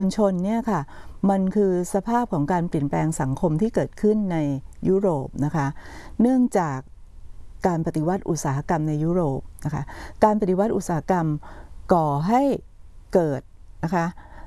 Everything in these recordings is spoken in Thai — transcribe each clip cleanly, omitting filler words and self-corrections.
มวลชนเนี่ยค่ะมันคือสภาพของการเปลี่ยนแปลงสังคมที่เกิดขึ้นในยุโรปนะคะเนื่องจากการปฏิวัติอุตสาหกรรมในยุโรปนะคะการปฏิวัติอุตสาหกรรมก่อให้เกิดนะคะ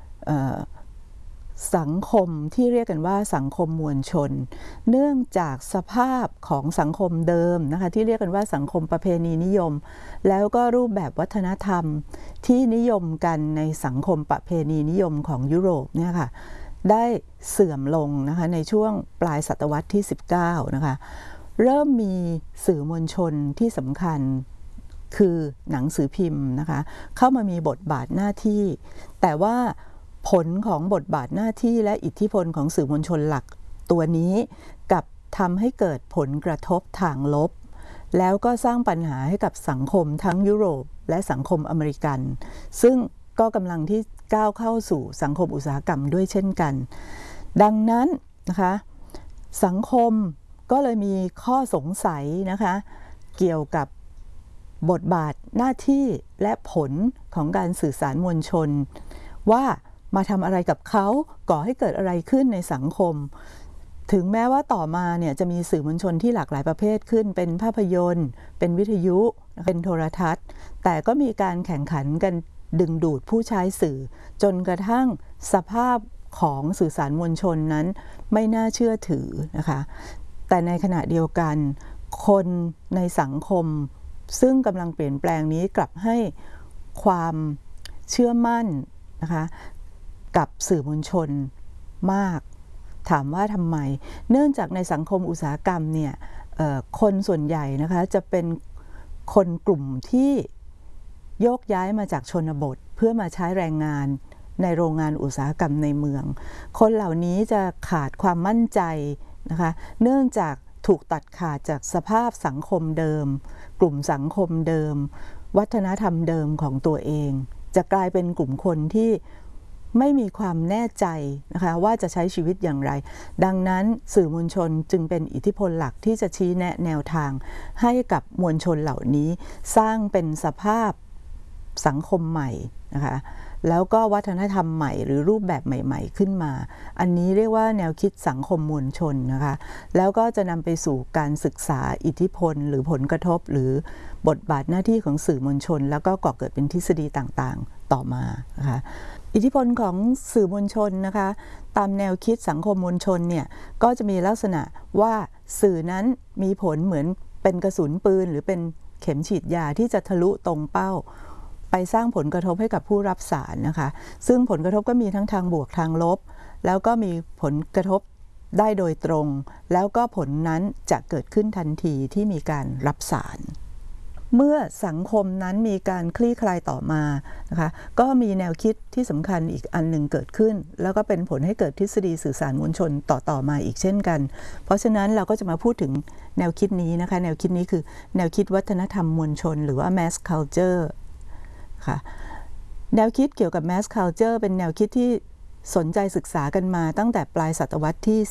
สังคมที่เรียกกันว่าสังคมมวลชนเนื่องจากสภาพของสังคมเดิมนะคะที่เรียกกันว่าสังคมประเพณีนิยมแล้วก็รูปแบบวัฒนธรรมที่นิยมกันในสังคมประเพณีนิยมของยุโรปเนี่ยค่ะได้เสื่อมลงนะคะในช่วงปลายศตวรรษที่19นะคะเริ่มมีสื่อมวลชนที่สำคัญคือหนังสือพิมพ์นะคะเข้ามามีบทบาทหน้าที่แต่ว่าผลของบทบาทหน้าที่และอิทธิพลของสื่อมวลชนหลักตัวนี้กับทำให้เกิดผลกระทบทางลบแล้วก็สร้างปัญหาให้กับสังคมทั้งยุโรปและสังคมอเมริกันซึ่งก็กำลังที่ก้าวเข้าสู่สังคมอุตสาหกรรมด้วยเช่นกันดังนั้นนะคะสังคมก็เลยมีข้อสงสัยนะคะเกี่ยวกับบทบาทหน้าที่และผลของการสื่อสารมวลชนว่ามาทำอะไรกับเขาก่อให้เกิดอะไรขึ้นในสังคมถึงแม้ว่าต่อมาเนี่ยจะมีสื่อมวลชนที่หลากหลายประเภทขึ้นเป็นภาพยนตร์เป็นวิทยุเป็นโทรทัศน์แต่ก็มีการแข่งขันกันดึงดูดผู้ใช้สื่อจนกระทั่งสภาพของสื่อสารมวลชนนั้นไม่น่าเชื่อถือนะคะแต่ในขณะเดียวกันคนในสังคมซึ่งกำลังเปลี่ยนแปลงนี้กลับให้ความเชื่อมั่นนะคะกับสื่อมวลชนมากถามว่าทำไมเนื่องจากในสังคมอุตสาหกรรมเนี่ยคนส่วนใหญ่นะคะจะเป็นคนกลุ่มที่โยกย้ายมาจากชนบทเพื่อมาใช้แรงงานในโรงงานอุตสาหกรรมในเมืองคนเหล่านี้จะขาดความมั่นใจนะคะเนื่องจากถูกตัดขาดจากสภาพสังคมเดิมกลุ่มสังคมเดิมวัฒนธรรมเดิมของตัวเองจะกลายเป็นกลุ่มคนที่ไม่มีความแน่ใจนะคะว่าจะใช้ชีวิตอย่างไรดังนั้นสื่อมวลชนจึงเป็นอิทธิพลหลักที่จะชี้แนะแนวทางให้กับมวลชนเหล่านี้สร้างเป็นสภาพสังคมใหม่นะคะแล้วก็วัฒนธรรมใหม่หรือรูปแบบใหม่ๆขึ้นมาอันนี้เรียกว่าแนวคิดสังคมมวลชนนะคะแล้วก็จะนำไปสู่การศึกษาอิทธิพลหรือผลกระทบหรือบทบาทหน้าที่ของสื่อมวลชนแล้วก็ก่อเกิดเป็นทฤษฎีต่างๆต่อมานะคะอิทธิพลของสื่อมวลชนนะคะตามแนวคิดสังคมมวลชนเนี่ยก็จะมีลักษณะว่าสื่อนั้นมีผลเหมือนเป็นกระสุนปืนหรือเป็นเข็มฉีดยาที่จะทะลุตรงเป้าไปสร้างผลกระทบให้กับผู้รับสารนะคะซึ่งผลกระทบก็มีทั้งทางบวกทางลบแล้วก็มีผลกระทบได้โดยตรงแล้วก็ผลนั้นจะเกิดขึ้นทันทีที่มีการรับสารเมื่อสังคมนั้นมีการคลี่คลายต่อมานะคะก็มีแนวคิดที่สำคัญอีกอันหนึ่งเกิดขึ้นแล้วก็เป็นผลให้เกิดทฤษฎีสื่อสารมวลชนต่อมาอีกเช่นกันเพราะฉะนั้นเราก็จะมาพูดถึงแนวคิดนี้นะคะแนวคิดนี้คือแนวคิดวัฒนธรรมมวลชนหรือว่า mass culture ค่ะแนวคิดเกี่ยวกับ mass culture เป็นแนวคิดที่สนใจศึกษากันมาตั้งแต่ปลายศตวรรษที่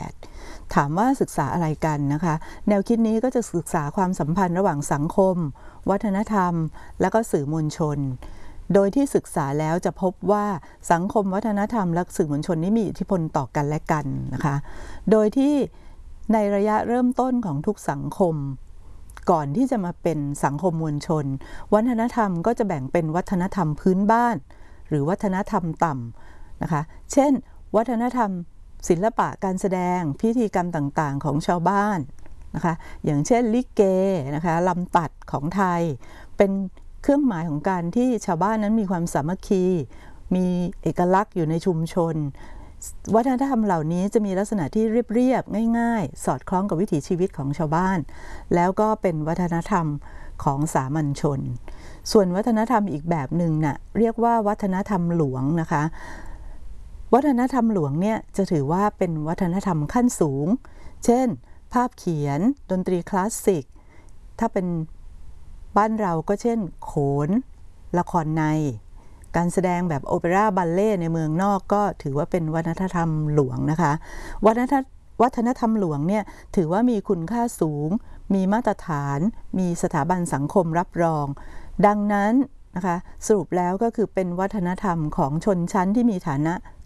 18ถามว่าศึกษาอะไรกันนะคะแนวคิดนี้ก็จะศึกษาความสัมพันธ์ระหว่างสังคมวัฒนธรรมและก็สื่อมวลชนโดยที่ศึกษาแล้วจะพบว่าสังคมวัฒนธรรมและสื่อมวลชนนี้มีอิทธิพลต่อกันและกันนะคะโดยที่ในระยะเริ่มต้นของทุกสังคมก่อนที่จะมาเป็นสังคมมวลชนวัฒนธรรมก็จะแบ่งเป็นวัฒนธรรมพื้นบ้านหรือวัฒนธรรมต่ำนะคะเช่นวัฒนธรรมศิลปะการแสดงพิธีกรรมต่างๆของชาวบ้านนะคะอย่างเช่นลิเกนะคะลำตัดของไทยเป็นเครื่องหมายของการที่ชาวบ้านนั้นมีความสามัคคีมีเอกลักษณ์อยู่ในชุมชนวัฒนธรรมเหล่านี้จะมีลักษณะที่เรียบๆง่ายๆสอดคล้องกับวิถีชีวิตของชาวบ้านแล้วก็เป็นวัฒนธรรมของสามัญชนส่วนวัฒนธรรมอีกแบบหนึ่งน่ะเรียกว่าวัฒนธรรมหลวงนะคะวัฒนธรรมหลวงเนี่ยจะถือว่าเป็นวัฒนธรรมขั้นสูงเช่นภาพเขียนดนตรีคลาสสิกถ้าเป็นบ้านเราก็เช่นโขนละครในการแสดงแบบโอเปร่าบัลเล่ในเมืองนอกก็ถือว่าเป็นวัฒนธรรมหลวงนะคะวัฒนธรรมหลวงเนี่ยถือว่ามีคุณค่าสูงมีมาตรฐานมีสถาบันสังคมรับรองดังนั้นนะคะสรุปแล้วก็คือเป็นวัฒนธรรมของชนชั้นที่มีฐานะ